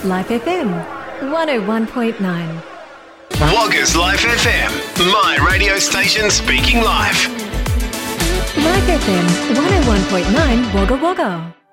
Life FM 101.9. Wagga's Life FM, my radio station speaking live. Life FM 101.9 Wagga Wagga.